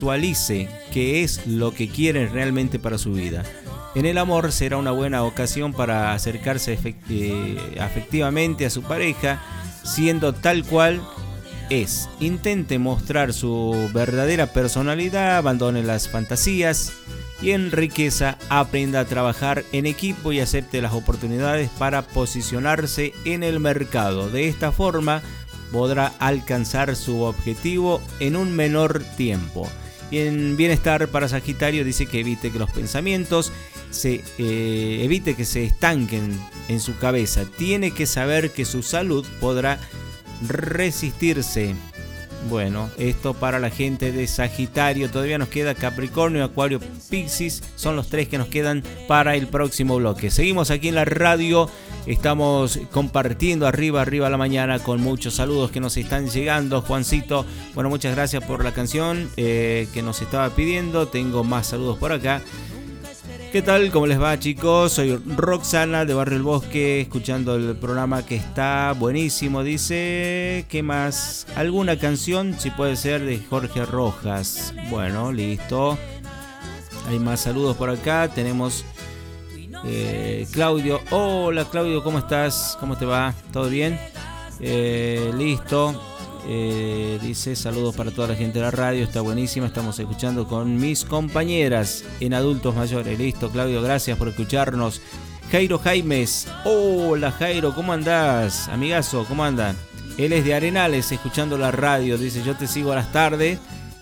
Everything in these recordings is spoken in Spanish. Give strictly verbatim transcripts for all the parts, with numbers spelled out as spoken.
actualice qué es lo que quiere realmente para su vida. En el amor será una buena ocasión para acercarse efecti- afectivamente a su pareja, siendo tal cual es. Intente mostrar su verdadera personalidad, abandone las fantasías y en riqueza aprenda a trabajar en equipo y acepte las oportunidades para posicionarse en el mercado. De esta forma podrá alcanzar su objetivo en un menor tiempo. Y en bienestar para Sagitario dice que evite que los pensamientos se eh, evite que se estanquen en su cabeza. Tiene que saber que su salud podrá resistirse. Bueno, esto para la gente de Sagitario. Todavía nos queda Capricornio, Acuario, Piscis. Son los tres que nos quedan para el próximo bloque. Seguimos aquí en la radio. Estamos compartiendo arriba, arriba a la mañana con muchos saludos que nos están llegando. Juancito, bueno, muchas gracias por la canción eh, que nos estaba pidiendo. Tengo más saludos por acá. ¿Qué tal? ¿Cómo les va, chicos? Soy Roxana de Barrio El Bosque, escuchando el programa que está buenísimo. Dice, ¿qué más? ¿Alguna canción? Si puede ser de Jorge Rojas. Bueno, listo. Hay más saludos por acá. Tenemos eh, Claudio. Hola, Claudio, ¿cómo estás? ¿Cómo te va? ¿Todo bien? Eh, listo. Eh, dice saludos para toda la gente de la radio, está buenísima, estamos escuchando con mis compañeras en adultos mayores. Listo, Claudio, gracias por escucharnos. Jairo Jaimes, hola Jairo, ¿cómo andás? Amigazo, ¿cómo andan? Él es de Arenales, escuchando la radio, dice yo te sigo a las tardes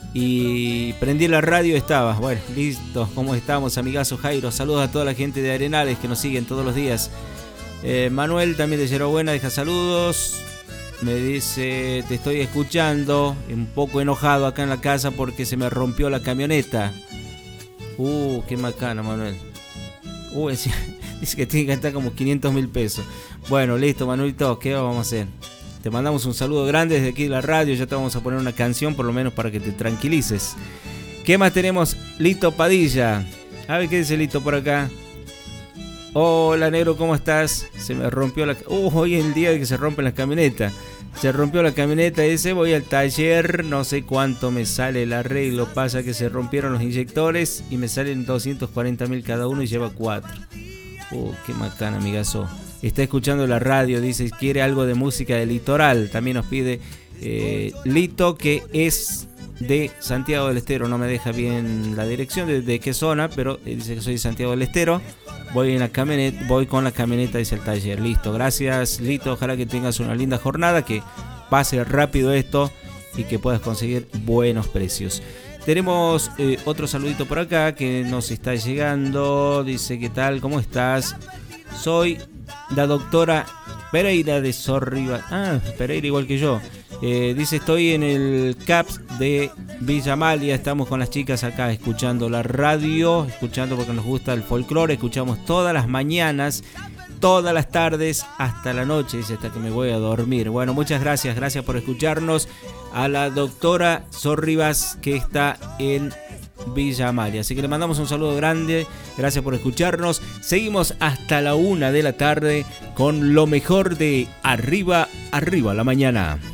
y prendí la radio, estabas. Bueno, listo, ¿cómo estamos, amigazo Jairo? Saludos a toda la gente de Arenales que nos siguen todos los días. eh, Manuel también de Yerobuena deja saludos. Me dice, te estoy escuchando, un poco enojado acá en la casa porque se me rompió la camioneta. Uh, qué macana, Manuel. Uh, dice, dice que tiene que gastar como quinientos mil pesos. Bueno, listo, Manuelito, ¿qué vamos a hacer? Te mandamos un saludo grande desde aquí de la radio, ya te vamos a poner una canción por lo menos para que te tranquilices. ¿Qué más tenemos? Lito Padilla. A ver, ¿qué dice Lito por acá? Hola, negro, ¿cómo estás? Se me rompió la... Uh, hoy es el día de que se rompen las camionetas. Se rompió la camioneta ese, voy al taller, no sé cuánto me sale el arreglo. Pasa que se rompieron los inyectores y me salen doscientos cuarenta mil cada uno y lleva cuatro. Uh, qué macana, amigazo. Está escuchando la radio, dice, quiere algo de música de Litoral. También nos pide eh, Lito, que es de Santiago del Estero. No me deja bien la dirección de, de qué zona, pero dice que soy de Santiago del Estero. Voy en la camioneta, voy con la camioneta, dice el taller. Listo, gracias, Lito. Ojalá que tengas una linda jornada, que pase rápido esto y que puedas conseguir buenos precios. Tenemos eh, otro saludito por acá que nos está llegando. Dice, ¿qué tal? ¿Cómo estás? Soy la doctora Pereira de Sorriba. Ah, Pereira igual que yo. Eh, dice, estoy en el C A P S de Villa Amalia. Estamos con las chicas acá escuchando la radio, escuchando porque nos gusta el folclore. Escuchamos todas las mañanas, todas las tardes, hasta la noche, dice, hasta que me voy a dormir. Bueno, muchas gracias, gracias por escucharnos. A la doctora Sorribas, que está en Villa Amalia. Así que le mandamos un saludo grande, gracias por escucharnos. Seguimos hasta la una de la tarde con lo mejor de Arriba, Arriba la Mañana.